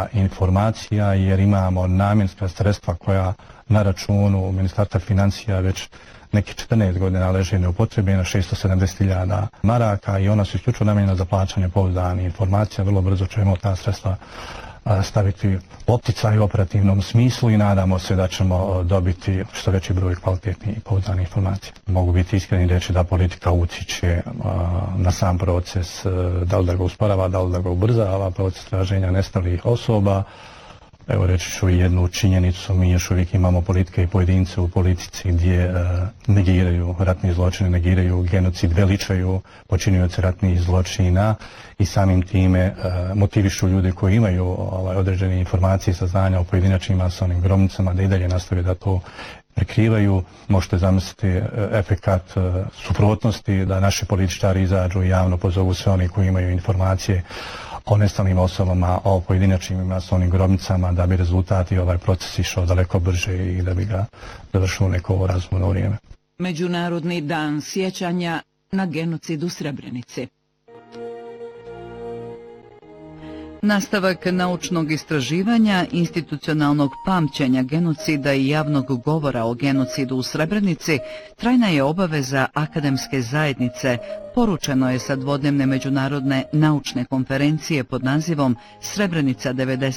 informacija jer imamo namjenska sredstva koja na računu Ministarstva financija već nekih 14 godina leže neupotrebljena, 670.000 maraka i ona su isključivo namijenjena za plaćanje pouzdanih informacija. Vrlo brzo ćemo ta sredstva staviti opticaj u operativnom smislu i nadamo se da ćemo dobiti što veći broj kvalitetnih i pouzdanih informacija. Mogu biti iskreni reći da politika utiče na sam proces, da li da ga usporava, da li da ga ubrzava, proces traženja nestalih osoba. Evo reći ću jednu činjenicu, mi još uvijek imamo politike i pojedince u politici gdje negiraju ratni zločine, negiraju genocid, veličaju počinioce ratnih zločina i samim time motivišu ljude koji imaju određene informacije i saznanja o pojedinačnim masovnim grobnicama da i dalje nastave da to prekrivaju. Možete zamisliti efekat suprotnosti da naši političari izađu i javno pozovu sve oni koji imaju informacije o nestalim osobama, o pojedinačnim masovnim grobnicama, da bi rezultati ovaj proces išao daleko brže i da bi ga završilo neko razumno vrijeme. Međunarodni dan sjećanja na genocid u Srebrenici. Nastavak naučnog istraživanja, institucionalnog pamćenja genocida i javnog govora o genocidu u Srebrenici trajna je obaveza akademske zajednice, poručeno je sa dvodnevne međunarodne naučne konferencije pod nazivom Srebrenica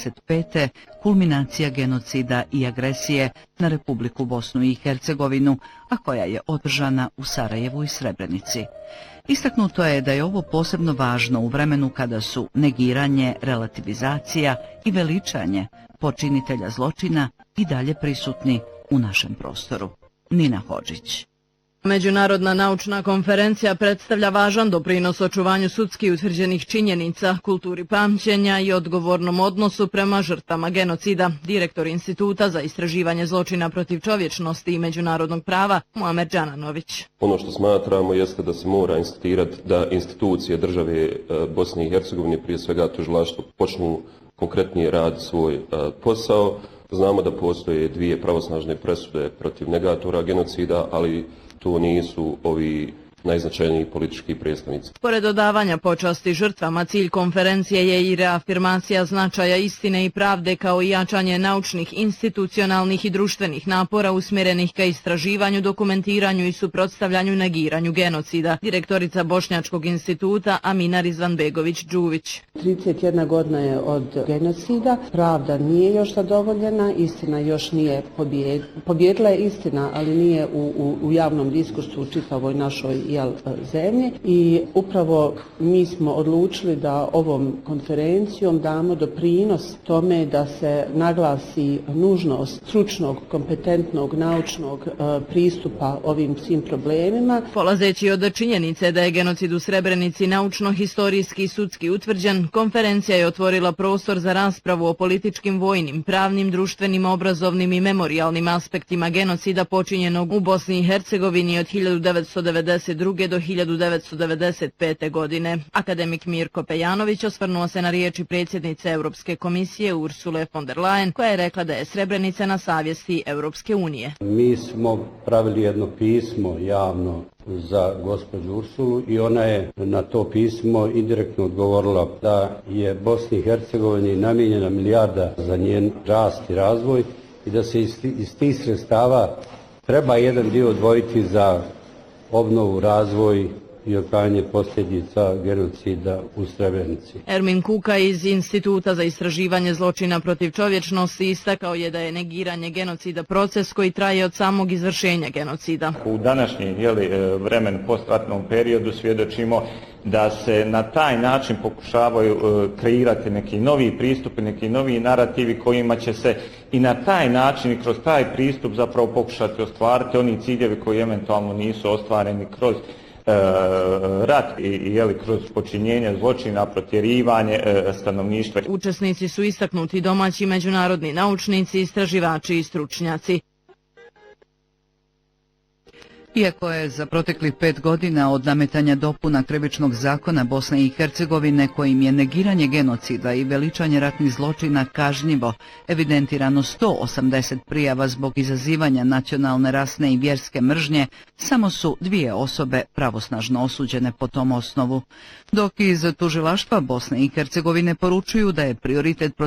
95. kulminacija genocida i agresije na Republiku Bosnu i Hercegovinu, a koja je održana u Sarajevu i Srebrenici. Istaknuto je da je ovo posebno važno u vremenu kada su negiranje, relativizacija i veličanje počinitelja zločina i dalje prisutni u našem prostoru. Nina Hodžić. Međunarodna naučna konferencija predstavlja važan doprinos očuvanju sudski utvrđenih činjenica, kulturi pamćenja i odgovornom odnosu prema žrtvama genocida. Direktor Instituta za istraživanje zločina protiv čovječnosti i međunarodnog prava, Muamer Džananović. Ono što smatramo jeste da se mora insistirati da institucije države Bosne i Hercegovine, prije svega tužilaštvo, počnu konkretnije raditi svoj posao. Znamo da postoje dvije pravosnažne presude protiv negatora genocida, ali to nisu ovi najznačajniji politički predstavnici. Pored odavanja počasti žrtvama, cilj konferencije je i reafirmacija značaja istine i pravde kao i jačanje naučnih, institucionalnih i društvenih napora usmjerenih ka istraživanju, dokumentiranju i suprotstavljanju negiranju genocida. Direktorica Bošnjačkog instituta Amina Rizvanbegović-Đuvić. 31 godina je od genocida, pravda nije još zadovoljena, istina još nije pobjedila je istina, ali nije u javnom diskursu u čitavoj našoj zemlje i upravo mi smo odlučili da ovom konferencijom damo doprinos tome da se naglasi nužnost stručnog, kompetentnog, naučnog pristupa ovim svim problemima. Polazeći od činjenice da je genocid u Srebrenici naučno, historijski i sudski utvrđen, konferencija je otvorila prostor za raspravu o političkim, vojnim, pravnim, društvenim, obrazovnim i memorijalnim aspektima genocida počinjenog u Bosni i Hercegovini od 1992. do 1995. godine. Akademik Mirko Pejanović osvrnuo se na riječi predsjednice Europske komisije Ursule von der Leyen, koja je rekla da je Srebrenica na savjesti Europske unije. Mi smo pravili jedno pismo javno za gospođu Ursulu i ona je na to pismo indirektno odgovorila da je Bosni i Hercegovini namijenjena milijarda za njen rast i razvoj i da se iz tih sredstava treba jedan dio odvojiti za obnovu, razvoj i otklanjanje posljedica genocida u Srebrenici. Ermin Kuka iz Instituta za istraživanje zločina protiv čovječnosti istakao je da je negiranje genocida proces koji traje od samog izvršenja genocida. U današnjem vremen postratnom periodu svjedočimo da se na taj način pokušavaju kreirati neki novi pristupi, neki novi narativi kojima će se i na taj način i kroz taj pristup zapravo pokušati ostvariti oni ciljevi koji eventualno nisu ostvareni kroz rat i kroz počinjenje zločina, protjerivanje stanovništva. Učesnici su istaknuti domaći međunarodni naučnici, istraživači i stručnjaci. Iako je za proteklih 5 godina od nametanja dopuna Krivičnog zakona Bosne i Hercegovine kojim je negiranje genocida i veličanje ratnih zločina kažnjivo, evidentirano 180 prijava zbog izazivanja nacionalne, rasne i vjerske mržnje, samo su 2 osobe pravosnažno osuđene po tom osnovu. Dok iz tužilaštva Bosne i Hercegovine poručuju da je prioritet protiv